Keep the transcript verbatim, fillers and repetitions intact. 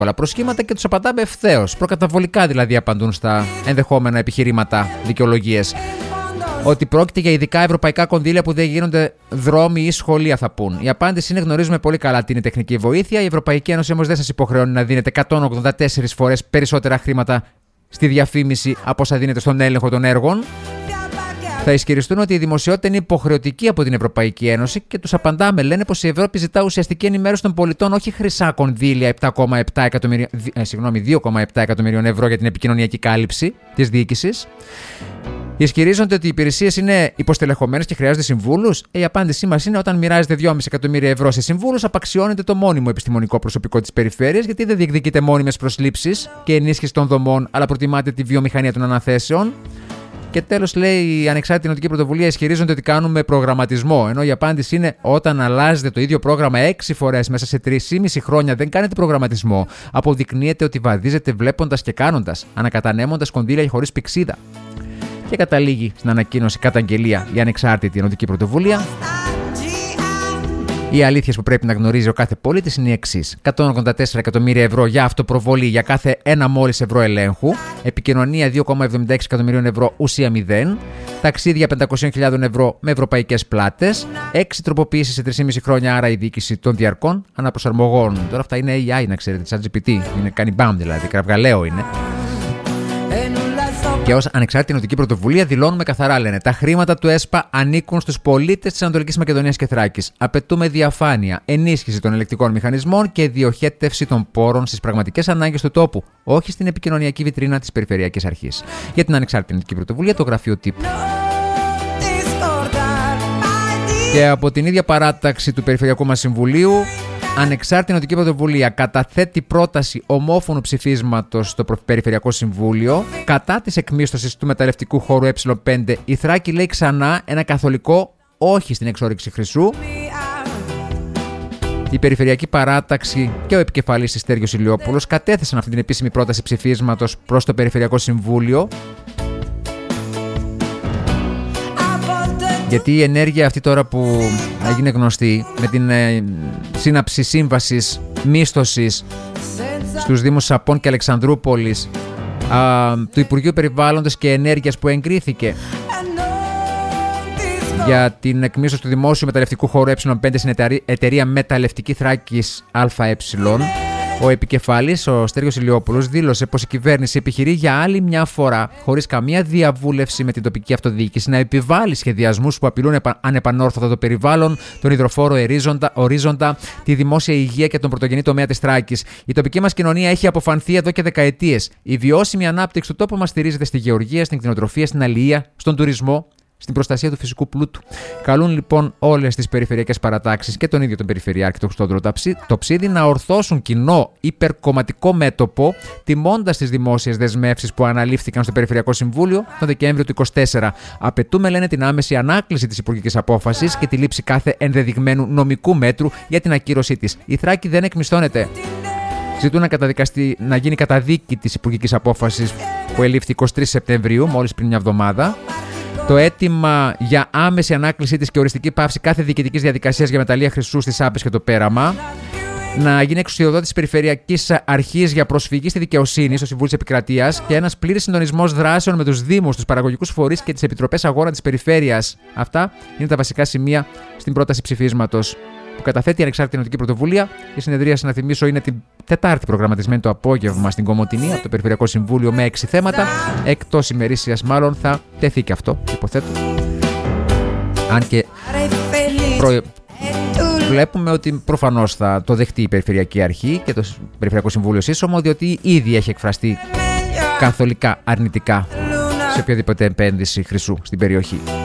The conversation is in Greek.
πολλά προσχήματα και τους απαντάμε ευθέως. Προκαταβολικά δηλαδή απαντούν στα ενδεχόμενα επιχειρήματα, δικαιολογίες. Ότι πρόκειται για ειδικά ευρωπαϊκά κονδύλια που δεν γίνονται δρόμοι ή σχολεία, θα πούν. Η απάντηση είναι: γνωρίζουμε πολύ καλά τι είναι τεχνική βοήθεια. Η Ευρωπαϊκή Ένωση όμως δεν σας υποχρεώνει να δίνετε εκατόν ογδόντα τέσσερις φορές περισσότερα χρήματα στη διαφήμιση από όσα δίνετε στον έλεγχο των έργων. Θα ισχυριστούν ότι η δημοσιότητα είναι υποχρεωτική από την Ευρωπαϊκή Ένωση και τους απαντάμε, λένε πως η Ευρώπη ζητά ουσιαστική ενημέρωση των πολιτών, όχι χρυσά κονδύλια επτά κόμμα επτά εκατομμυρίων, ε, συγγνώμη, δύο κόμμα επτά εκατομμυρίων ευρώ για την επικοινωνιακή κάλυψη της διοίκησης. Ισχυρίζονται ότι οι υπηρεσίες είναι υποστελεχωμένες και χρειάζονται συμβούλους. Η απάντησή μας είναι: όταν μοιράζετε δυόμισι εκατομμύρια ευρώ σε συμβούλους, απαξιώνετε το μόνιμο επιστημονικό προσωπικό της περιφέρειας, γιατί δεν διεκδικείτε μόνιμες προσλήψεις και ενίσχυση των δομών, αλλά προτιμάτε τη βιομηχανία των αναθέσεων. Και τέλος, λέει η Ανεξάρτητη Νοτική Πρωτοβουλία, ισχυρίζονται ότι κάνουμε προγραμματισμό. Ενώ η απάντηση είναι: όταν αλλάζετε το ίδιο πρόγραμμα έξι φορές μέσα σε τρία και μισό χρόνια, δεν κάνετε προγραμματισμό. Αποδεικνύεται ότι βαδίζετε βλέποντας και κάνοντας, ανακατανέμοντας κονδύλια χωρίς πηξίδα. Και καταλήγει στην ανακοίνωση καταγγελία η Ανεξάρτητη Νοτική Πρωτοβουλία. Οι αλήθειες που πρέπει να γνωρίζει ο κάθε πολίτης είναι οι εξής: εκατόν ογδόντα τέσσερα εκατομμύρια ευρώ για αυτοπροβολή για κάθε ένα μόλις ευρώ ελέγχου, επικοινωνία δύο κόμμα εβδομήντα έξι εκατομμυρίων ευρώ, ουσία μηδέν, ταξίδια πεντακόσιες χιλιάδες ευρώ με ευρωπαϊκές πλάτες, έξι τροποποιήσεις σε τρία και μισό χρόνια, άρα η διοίκηση των διαρκών αναπροσαρμογών. Τώρα αυτά είναι έι άι, να ξέρετε, chat τζι πι τι, είναι κάνει μπαμ δηλαδή, κραυγαλαίο είναι. Και ως Ανεξάρτητη Νοτική Πρωτοβουλία δηλώνουμε καθαρά, λένε: τα χρήματα του ΕΣΠΑ ανήκουν στους πολίτες της Ανατολικής Μακεδονίας και Θράκης. Απαιτούμε διαφάνεια, ενίσχυση των ελεκτικών μηχανισμών και διοχέτευση των πόρων στις πραγματικές ανάγκες του τόπου, όχι στην επικοινωνιακή βιτρίνα της Περιφερειακής Αρχής. Για την Ανεξάρτητη Νοτική Πρωτοβουλία, το Γραφείο Τύπου. Και από την ίδια παράταξη του Περιφερειακού μας Συμβουλίου, Ανεξάρτητη Νοτική Πρωτοβουλία καταθέτει πρόταση ομόφωνου ψηφίσματος στο Περιφερειακό Συμβούλιο κατά της εκμίσθωσης του μεταλλευτικού χώρου ε πέντε. Η Θράκη λέει ξανά ένα καθολικό όχι στην εξόρυξη χρυσού. Η Περιφερειακή Παράταξη και ο επικεφαλής της Στέργιος Ηλιόπουλος κατέθεσαν αυτή την επίσημη πρόταση ψηφίσματος προς το Περιφερειακό Συμβούλιο. Γιατί η ενέργεια αυτή τώρα που έγινε γνωστή με την ε, σύναψη σύμβασης μίσθωσης στους Δήμους Σαπών και Αλεξανδρούπολης α, του Υπουργείου Περιβάλλοντος και Ενέργειας που εγκρίθηκε για την εκμίσθωση του δημόσιου μεταλλευτικού χώρου ε πέντε στην εταιρεία Μεταλλευτική Θράκης ΑΕ, ο επικεφαλής, ο Στέργιος Ηλιόπουλος, δήλωσε πως η κυβέρνηση επιχειρεί για άλλη μια φορά, χωρίς καμία διαβούλευση με την τοπική αυτοδιοίκηση, να επιβάλλει σχεδιασμούς που απειλούν ανεπανόρθωτα το περιβάλλον, τον υδροφόρο ορίζοντα, ορίζοντα, τη δημόσια υγεία και τον πρωτογενή τομέα της Θράκης. Η τοπική μας κοινωνία έχει αποφανθεί εδώ και δεκαετίες. Η βιώσιμη ανάπτυξη του τόπου μας στηρίζεται στη γεωργία, στην κτηνοτροφία, στην αλληλεία, στον τουρισμό, στην προστασία του φυσικού πλούτου. Καλούν λοιπόν όλες τις περιφερειακές παρατάξεις και τον ίδιο τον Περιφερειάρχη, τον Χριστόδωρο Τοψίδη, να ορθώσουν κοινό υπερκομματικό μέτωπο, τιμώντας τις δημόσιες δεσμεύσεις που αναλήφθηκαν στο Περιφερειακό Συμβούλιο τον Δεκέμβριο του είκοσι τέσσερα. Απαιτούμε, λένε, την άμεση ανάκληση της υπουργικής απόφασης και τη λήψη κάθε ενδεδειγμένου νομικού μέτρου για την ακύρωσή της. Η Θράκη δεν εκμισθώνεται. Ζητούν να, καταδικαστεί, να γίνει καταδίκη της υπουργικής απόφασης που ελήφθη εικοστή τρίτη Σεπτεμβρίου, μόλις πριν μια εβδομάδα. Το αίτημα για άμεση ανάκλησή της και οριστική πάυση κάθε διοικητικής διαδικασίας για μεταλλεία χρυσού στις Άπες και το Πέραμα. Να γίνει εξουσιοδότηση Περιφερειακής Αρχής για προσφυγή στη δικαιοσύνη στο Συμβούλιο της Επικρατείας και ένας πλήρης συντονισμός δράσεων με τους Δήμους, τους παραγωγικούς φορείς και τις επιτροπές αγώνα της Περιφέρειας. Αυτά είναι τα βασικά σημεία στην πρόταση ψηφίσματος που καταθέτει η Ανεξάρτητη Νοτική Πρωτοβουλία. Η συνεδρίαση, να θυμίσω, είναι την Τετάρτη προγραμματισμένη το απόγευμα στην Κομοτηνή από το Περιφερειακό Συμβούλιο με έξι θέματα. Εκτός ημερήσιας, μάλλον θα τεθεί και αυτό, υποθέτω. Αν και προ... βλέπουμε ότι προφανώς θα το δεχτεί η Περιφερειακή Αρχή και το Περιφερειακό Συμβούλιο σύσσωμο, διότι ήδη έχει εκφραστεί καθολικά αρνητικά σε οποιαδήποτε επένδυση χρυσού στην περιοχή.